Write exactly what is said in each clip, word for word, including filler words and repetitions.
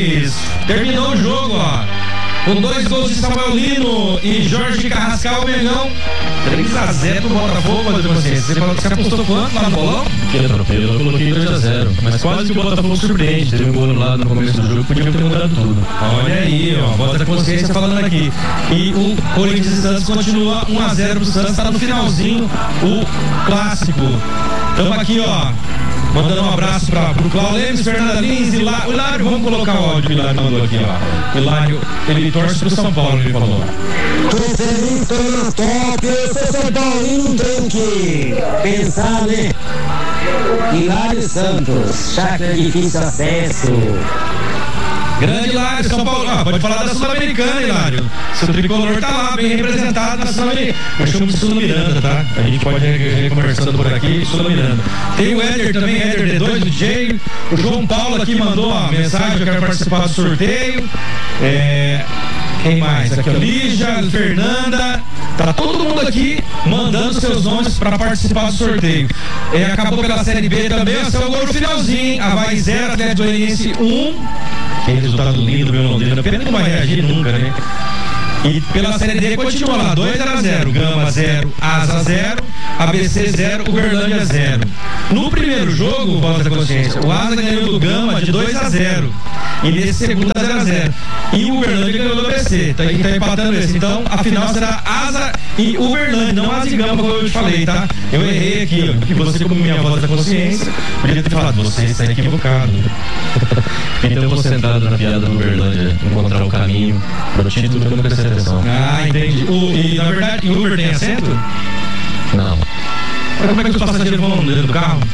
três. Terminou o jogo, ó. Com dois gols de Samuel Lino e Jorge Carrascal, o Mengão. três a zero pro Botafogo, Padre Consciência. Você, você apostou quanto lá no bolão? Que atropelo, eu coloquei dois a zero. Mas quase que o Botafogo surpreende. Teve um gol anulado no começo do jogo, podia ter mudado tudo. Olha aí, ó, Voz da Consciência falando aqui. E o Corinthians e Santos continua um a zero pro Santos, tá no finalzinho o clássico. Tamo aqui, ó. Mandando um abraço para o Cláudio Lemes, Fernanda Lins, Hilário. O Hilário, vamos colocar o áudio que o Hilário mandou aqui, ó. Hilário, ele torce pro São Paulo, ele falou. Tô na top, eu sou São Paulino, tem que pensar, né? Hilário Santos, chácara de difícil acesso. Grande Hilário, São Paulo. Ah, pode falar da Sul-Americana, Hilário. Seu tricolor tá lá, bem representado na Sul-Americana. Eu chamo de Sul-Miranda, tá? A gente pode ir conversando por aqui, Sul-Miranda. Tem o Éder também, Éder D dois, do D J. O João Paulo aqui mandou a mensagem, eu quero participar do sorteio. É... Quem mais? Aqui, ó, Lígia, Fernanda. Tá todo mundo aqui mandando seus nomes para participar do sorteio. É, acabou pela Série B também, ó, seu gol no finalzinho. Havaí zero, Atlético Goianiense um. Que resultado lindo, meu Londrina. Pena que não vai reagir nunca, né? E pela Série D continua lá, dois a zero. Gama zero, Asa zero, A B C zero, Uberlândia zero. No primeiro jogo, Voz da Consciência, o Asa ganhou do Gama de dois a zero. E nesse segundo a zero a zero. E o Uberlândia ganhou do A B C. Tá, tá empatando esse. Então a final será Asa e Uberlândia, não Asa e Gama, como eu te falei, tá? Eu errei aqui, ó. Que você, como minha Voz da Consciência, podia ter falado, você está equivocado. Então concentrado na piada do Uberlândia, encontrar o caminho pro título que eu não prestei atenção. Ah, entendi. O, e na verdade, o Uber tem assento? Não. Mas como é que os passageiros vão dentro do carro?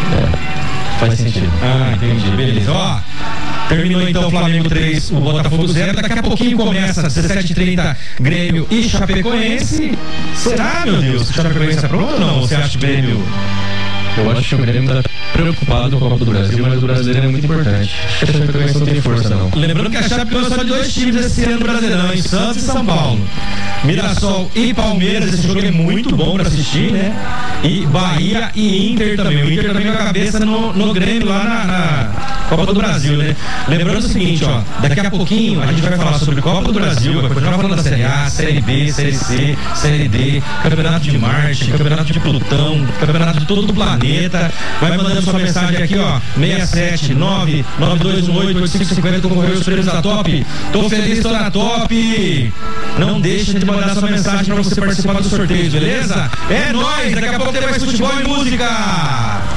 É, faz sentido. Ah, entendi. Beleza. Ó, terminou então o Flamengo três, o Botafogo zero. Daqui a pouquinho começa dezessete e trinta, Grêmio e Chapecoense. Será, meu Deus, que o Chapecoense é pronto ou não? Você acha que o Grêmio... Eu acho que o Grêmio está preocupado com a Copa do Brasil, mas o brasileiro é muito importante. Acho que a Chapecoense não tem força, não. Lembrando que a Chapecoense só de dois times esse ano no Brasileirão, em Santos e São Paulo. Mirassol e Palmeiras, esse jogo é muito bom pra assistir, né? E Bahia e Inter também. O Inter também com a cabeça no, no Grêmio lá na, na Copa do Brasil, né? Lembrando o seguinte, ó, daqui a pouquinho a gente vai falar sobre Copa do Brasil, vai continuar falando da Série A, Série B, Série C, Série D, Campeonato de Marte, Campeonato de Plutão, Campeonato de todo o planeta. Vai mandando sua mensagem aqui, ó, seis sete nove nove dois um oito oito cinco cinco zero, concorreu os prêmios da Top. Tô feliz, tô na Top. Não deixe de mandar sua mensagem pra você participar dos sorteios, beleza? É nóis, daqui a pouco tem mais futebol e música.